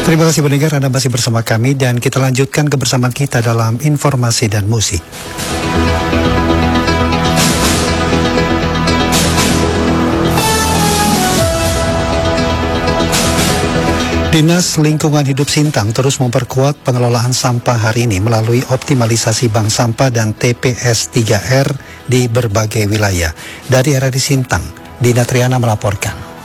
Terima kasih pendengar, Anda masih bersama kami dan kita lanjutkan kebersamaan kita dalam informasi dan musik. Dinas Lingkungan Hidup Sintang terus memperkuat pengelolaan sampah hari ini melalui optimalisasi bank sampah dan TPS 3R di berbagai wilayah. Dari RRI Sintang, Dina Triana melaporkan.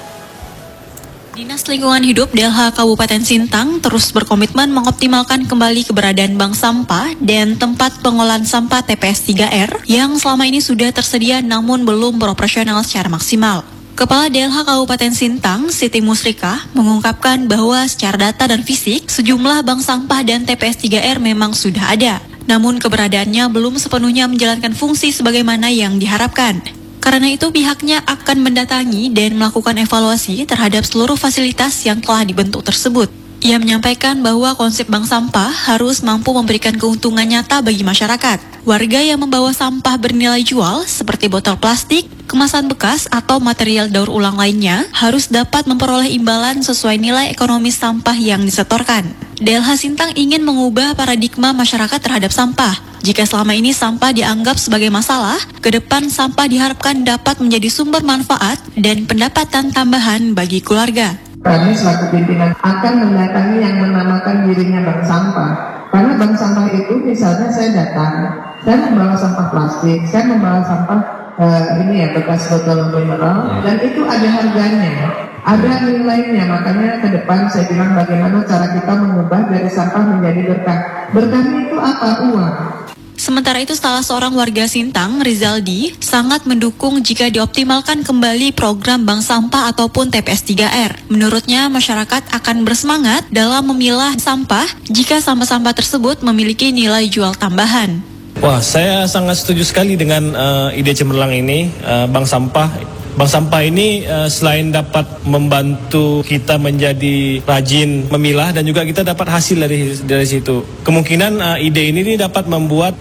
Dinas Lingkungan Hidup DLH Kabupaten Sintang terus berkomitmen mengoptimalkan kembali keberadaan bank sampah dan tempat pengolahan sampah TPS 3R yang selama ini sudah tersedia namun belum beroperasional secara maksimal. Kepala DLH Kabupaten Sintang, Siti Musrika, mengungkapkan bahwa secara data dan fisik, sejumlah bank sampah dan TPS 3R memang sudah ada. Namun keberadaannya belum sepenuhnya menjalankan fungsi sebagaimana yang diharapkan. Karena itu pihaknya akan mendatangi dan melakukan evaluasi terhadap seluruh fasilitas yang telah dibentuk tersebut. Ia menyampaikan bahwa konsep bank sampah harus mampu memberikan keuntungan nyata bagi masyarakat. Warga yang membawa sampah bernilai jual seperti botol plastik, kemasan bekas atau material daur ulang lainnya harus dapat memperoleh imbalan sesuai nilai ekonomis sampah yang disetorkan. DLH Sintang ingin mengubah paradigma masyarakat terhadap sampah. Jika selama ini sampah dianggap sebagai masalah, ke depan sampah diharapkan dapat menjadi sumber manfaat dan pendapatan tambahan bagi keluarga. Kami selaku pimpinan akan mendatangi yang menamakan dirinya bank sampah. Karena bank sampah itu misalnya saya datang, saya membawa sampah plastik, saya membawa sampah bekas botol mineral, dan itu ada harganya, ada nilainya. Makanya ke depan saya bilang bagaimana cara kita mengubah dari sampah menjadi berkah. Berkahnya itu apa? Uang. Sementara itu, salah seorang warga Sintang, Rizaldi, sangat mendukung jika dioptimalkan kembali program bank sampah ataupun TPS 3R. Menurutnya, masyarakat akan bersemangat dalam memilah sampah jika sampah-sampah tersebut memiliki nilai jual tambahan. Wah, saya sangat setuju sekali dengan ide cemerlang ini, bank sampah. Bank sampah ini selain dapat membantu kita menjadi rajin memilah dan juga kita dapat hasil dari situ. Kemungkinan ide ini dapat membuat